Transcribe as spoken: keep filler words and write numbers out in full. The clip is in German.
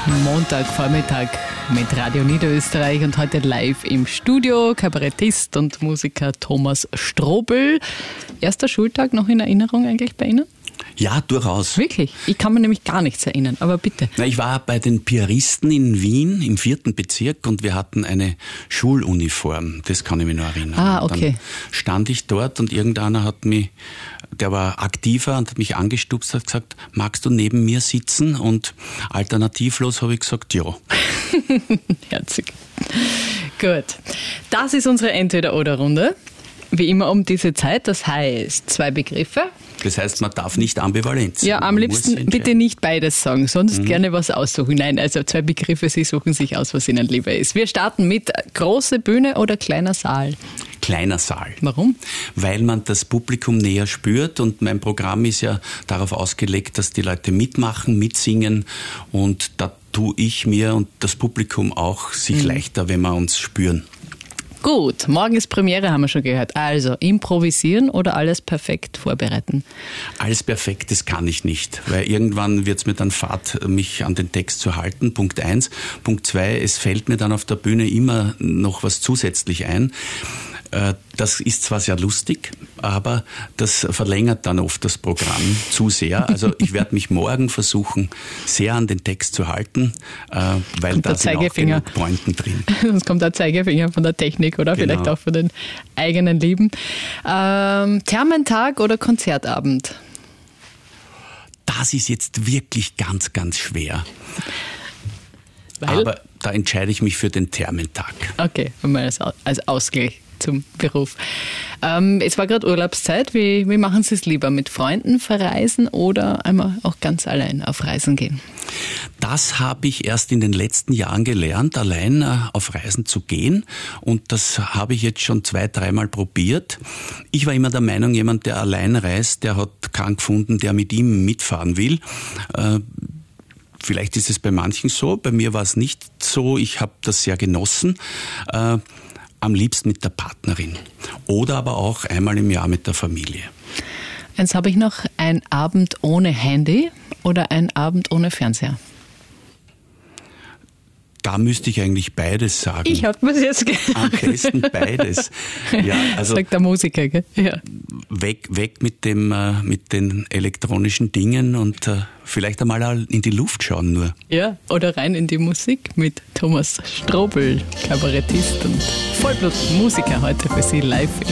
Montagvormittag mit Radio Niederösterreich und heute live im Studio Kabarettist und Musiker Thomas Strobl. Erster Schultag noch in Erinnerung eigentlich bei Ihnen? Ja, durchaus. Wirklich? Ich kann mir nämlich gar nichts erinnern, aber bitte. Na, ich war bei den Piaristen in Wien im vierten Bezirk und wir hatten eine Schuluniform, das kann ich mich noch erinnern. Ah, okay. Dann stand ich dort und irgendeiner hat mich, der war aktiver und hat mich angestupst, hat gesagt, magst du neben mir sitzen? Und alternativlos habe ich gesagt, ja. Herzig. Gut. Das ist unsere Entweder-Oder-Runde. Wie immer um diese Zeit, das heißt zwei Begriffe. Das heißt, man darf nicht ambivalent sein. Ja, am Man liebsten bitte nicht beides sagen, sonst mhm. gerne was aussuchen. Nein, also zwei Begriffe, Sie suchen sich aus, was Ihnen lieber ist. Wir starten mit große Bühne oder kleiner Saal? Kleiner Saal. Warum? Weil man das Publikum näher spürt und mein Programm ist ja darauf ausgelegt, dass die Leute mitmachen, mitsingen und da tue ich mir und das Publikum auch sich mhm. leichter, wenn wir uns spüren. Gut, morgen ist Premiere, haben wir schon gehört. Also improvisieren oder alles perfekt vorbereiten? Alles perfekt, das kann ich nicht, weil irgendwann wird es mir dann fad, mich an den Text zu halten, Punkt eins. Punkt zwei, es fällt mir dann auf der Bühne immer noch was zusätzlich ein. Das ist zwar sehr lustig, aber das verlängert dann oft das Programm zu sehr. Also ich werde mich morgen versuchen, sehr an den Text zu halten, weil kommt da sind auch genug Pointen drin. Sonst kommt der Zeigefinger von der Technik oder genau. Vielleicht auch von den eigenen Lieben. Ähm, Thermentag oder Konzertabend? Das ist jetzt wirklich ganz, ganz schwer. Weil? Aber da entscheide ich mich für den Thermentag. Okay, als, als Ausgleich zum Beruf. Ähm, es war gerade Urlaubszeit. Wie, wie machen Sie es lieber? Mit Freunden verreisen oder einmal auch ganz allein auf Reisen gehen? Das habe ich erst in den letzten Jahren gelernt, allein äh, auf Reisen zu gehen. Und das habe ich jetzt schon zwei, dreimal probiert. Ich war immer der Meinung, jemand, der allein reist, der hat keinen gefunden, der mit ihm mitfahren will. Äh, vielleicht ist es bei manchen so, bei mir war es nicht so. Ich habe das sehr genossen. Äh, Am liebsten mit der Partnerin oder aber auch einmal im Jahr mit der Familie. Jetzt habe ich noch ein Abend ohne Handy oder ein Abend ohne Fernseher. Da müsste ich eigentlich beides sagen. Ich habe mir jetzt gedacht. Am besten beides. Ja, also sagt der Musiker, gell? Ja. Weg, weg mit dem, äh, mit den elektronischen Dingen und äh, vielleicht einmal in die Luft schauen nur. Ja, oder rein in die Musik mit Thomas Strobl, Kabarettist und Vollblutmusiker heute für Sie live.